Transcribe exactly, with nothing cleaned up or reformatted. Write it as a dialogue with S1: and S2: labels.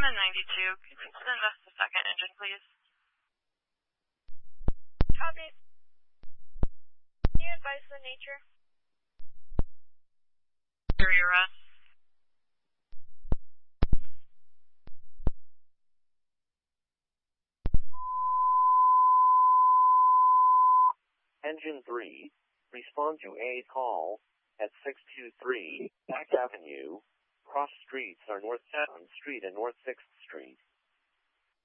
S1: Lima ninety-two, could you send us the second engine, please?
S2: Copy. Can you advise the nature?
S1: Carrier arrest.
S3: Engine three, respond to a call at six two three Back Avenue. Cross streets are North seventh Street and North sixth Street.